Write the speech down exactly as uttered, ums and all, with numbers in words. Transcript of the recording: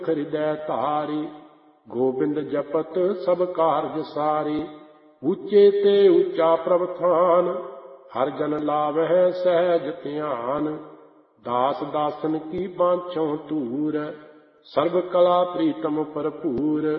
ਹਿਰਦੈ ਧਾਰੀ। ਗੋਬਿੰਦ ਜਪਤ ਸਭ ਕਾਰਜ ਸਾਰੀ। ਉੱਚੇ ਤੇ ਉੱਚਾ ਪ੍ਰਭ ਥਾਨ, ਹਰ ਜਨ ਲਾਵਹਿ ਸਹਿਜ ਧਿਆਨ। ਦਾਸ ਦਾਸਨ ਕੀ ਬਾਂਛੋ ਤੂਰ, ਸਰਬ ਕਲਾ ਪ੍ਰੀਤਮ ਭਰਪੂਰ।